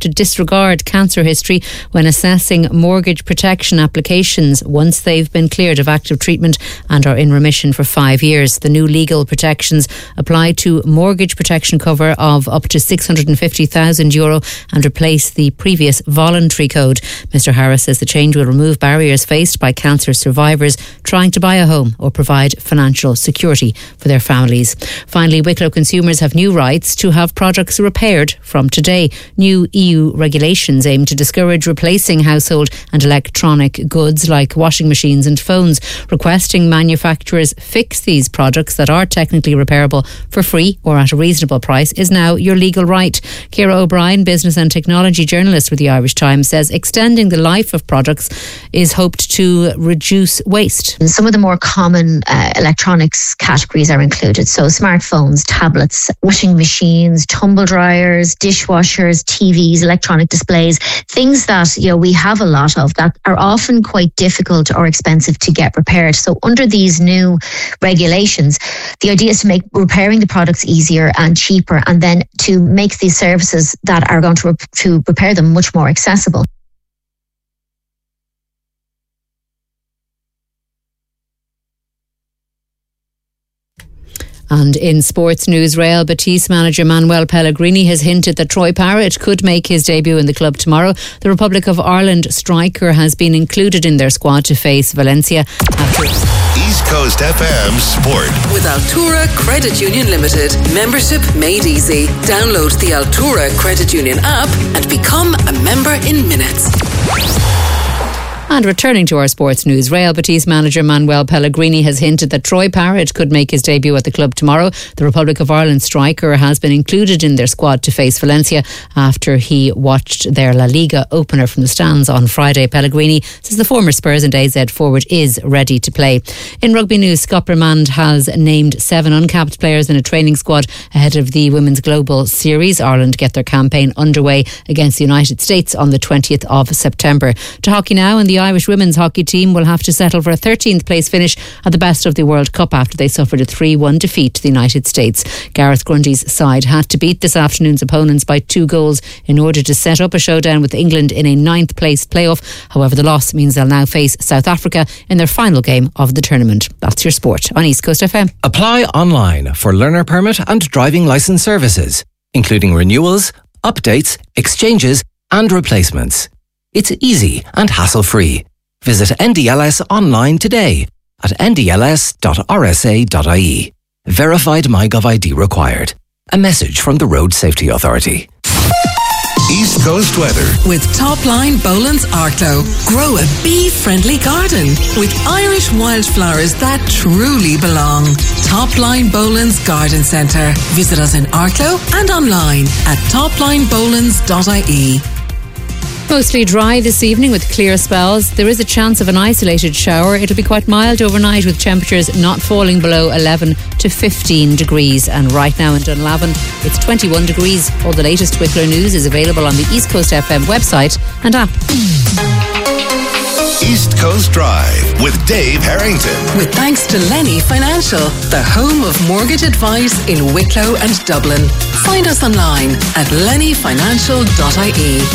to disregard cancer history when assessing mortgage protection applications once they've been cleared of active treatment and are in remission for 5 years. The new legal protections apply to mortgage protection cover of up to €650,000 and replace the previous voluntary code. Mr Harris says the change will remove barriers faced by cancer survivors trying to buy a home or provide financial security for their families. Finally, Wicklow consumers have new rights to have products repaired from today. New EU regulations aim to discourage replacing household and electronic goods like washing machines and phones. Requesting manufacturers fix these products that are technically repairable for free or at a reasonable price is now your legal right. Ciara O'Brien, business and technology journalist with the Irish Times, says extending the life of products is hoped to reduce waste. Some of the more common electronics categories are included. So smartphones, tablets, washing machines, tumble dryers, dishwashers, TVs, electronic displays, things that we have a lot of that are often quite difficult or expensive to get repaired. So under these new regulations, the idea is to make repairing the products easier and cheaper, and then to make these services that are going to repair them much more accessible. And in sports news, Real Betis manager Manuel Pellegrini has hinted that Troy Parrott could make his debut in the club tomorrow. The Republic of Ireland striker has been included in their squad to face Valencia after... East Coast FM Sport. With Altura Credit Union Limited. Membership made easy. Download the Altura Credit Union app and become a member in minutes. And returning to our sports news, Real Betis manager Manuel Pellegrini has hinted that Troy Parrott could make his debut at the club tomorrow. The Republic of Ireland striker has been included in their squad to face Valencia after he watched their La Liga opener from the stands on Friday. Pellegrini says the former Spurs and AZ forward is ready to play. In rugby news, Scott Bremand has named 7 uncapped players in a training squad ahead of the Women's Global Series. Ireland get their campaign underway against the United States on the 20th of September. To hockey now, and the Irish women's hockey team will have to settle for a 13th place finish at the Best of the World Cup after they suffered a 3-1 defeat to the United States. Gareth Grundy's side had to beat this afternoon's opponents by 2 goals in order to set up a showdown with England in a 9th place playoff. However, the loss means they'll now face South Africa in their final game of the tournament. That's your sport on East Coast FM. Apply online for learner permit and driving licence services, including renewals, updates, exchanges and replacements. It's easy and hassle-free. Visit NDLS online today at ndls.rsa.ie. Verified MyGov ID required. A message from the Road Safety Authority. East Coast weather. With Topline Boland's Arklow. Grow a bee-friendly garden with Irish wildflowers that truly belong. Topline Boland's Garden Centre. Visit us in Arklow and online at toplinebolans.ie. Mostly dry this evening with clear spells. There is a chance of an isolated shower. It'll be quite mild overnight with temperatures not falling below 11 to 15 degrees. And right now in Dunlavin, it's 21 degrees. All the latest Wicklow news is available on the East Coast FM website and app. East Coast Drive with Dave Harrington. With thanks to Lenny Financial, the home of mortgage advice in Wicklow and Dublin. Find us online at lennyfinancial.ie.